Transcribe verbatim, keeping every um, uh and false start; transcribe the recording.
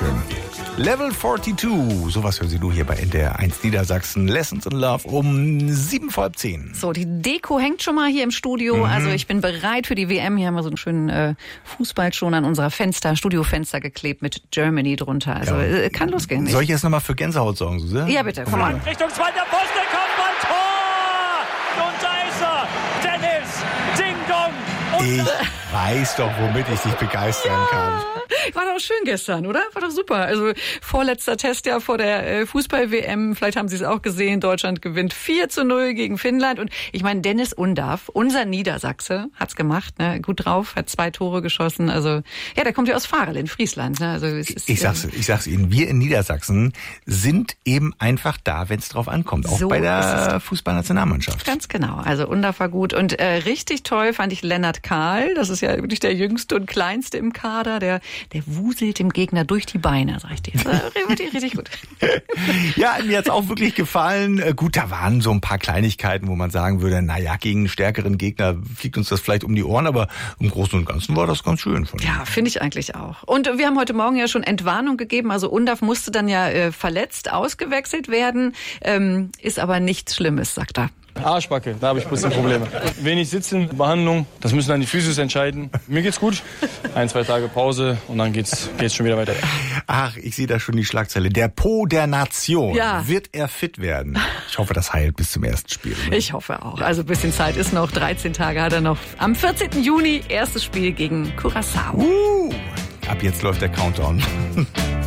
schön. Level zweiundvierzig, sowas hören Sie nur hier bei N D R eins Niedersachsen. Lessons in Love um sieben vor halb zehn. So, die Deko hängt schon mal hier im Studio. Mhm. Also ich bin bereit für die W M. Hier haben wir so einen schönen äh, Fußball schon an unserer Fenster, Studiofenster geklebt mit Germany drunter. Also ja. äh, kann losgehen. Soll ich jetzt nochmal für Gänsehaut sorgen, Suse? Ja, bitte, komm mal. Richtung zweiter Posten, Kopfball, Tor! Und da ist er, Dennis, Ding Dong. Und ich weiß doch, womit ich dich begeistern ja. kann. War doch schön gestern, oder? War doch super. Also vorletzter Test ja vor der Fußball-W M. Vielleicht haben Sie es auch gesehen. Deutschland gewinnt vier zu null gegen Finnland. Und ich meine, Dennis Undaff, unser Niedersachse, hat's gemacht. Ne? Gut drauf, hat zwei Tore geschossen. Also ja, der kommt ja aus Varel in Friesland. Ne? Also es ist, ich, sag's, ich sag's Ihnen, wir in Niedersachsen sind eben einfach da, wenn es drauf ankommt. Auch so bei der Fußballnationalmannschaft. Ganz genau. Also Undaff war gut. Und äh, richtig toll fand ich Lennart Kahl. Das ist ja wirklich der jüngste und kleinste im Kader. Der Der wuselt dem Gegner durch die Beine, sag ich dir. Richtig, richtig gut. Ja, mir hat's auch wirklich gefallen. Gut, da waren so ein paar Kleinigkeiten, wo man sagen würde, na ja, gegen einen stärkeren Gegner fliegt uns das vielleicht um die Ohren, aber im Großen und Ganzen war das ganz schön von ihm. Ja, finde ich eigentlich auch. Und wir haben heute Morgen ja schon Entwarnung gegeben. Also Undaff musste dann ja äh, verletzt ausgewechselt werden. Ähm, ist aber nichts Schlimmes, sagt er. Arschbacke, da habe ich ein bisschen Probleme. Wenig Sitzen, Behandlung, das müssen dann die Physios entscheiden. Mir geht's gut. Ein, zwei Tage Pause und dann geht's, geht's schon wieder weiter. Ach, ich sehe da schon die Schlagzeile. Der Po der Nation. Ja. Wird er fit werden? Ich hoffe, das heilt bis zum ersten Spiel. Oder? Ich hoffe auch. Also ein bisschen Zeit ist noch. dreizehn Tage hat er noch. Am vierzehnten Juni erstes Spiel gegen Curaçao. Uh, ab jetzt läuft der Countdown.